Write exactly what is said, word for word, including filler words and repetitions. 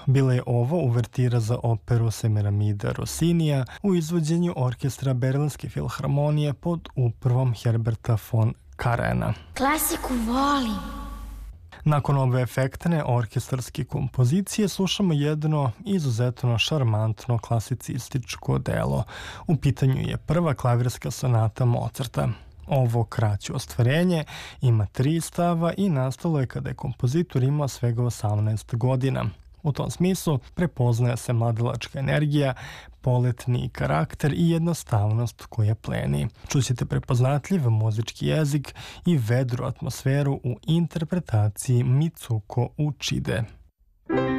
Bila je ovo uvertira za operu Semiramida Rossinija u izvođenju orkestra Berlinske filharmonije pod upravom Herberta von Karajanena. Klasiku volim. Nakon ove efektne orkestarske kompozicije slušamo jedno izuzetno šarmantno klasicističko delo. U pitanju je prva klavirska sonata Mozarta. Ovo kraće ostvarenje ima tri stava i nastalo je kada je kompozitor imao svega osamnaest godina. U tom smislu prepoznaje se mladalačka energija, poletni karakter i jednostavnost koja pleni. Čućete prepoznatljiv muzički jezik i vedru atmosferu u interpretaciji Mitsuko Uchide.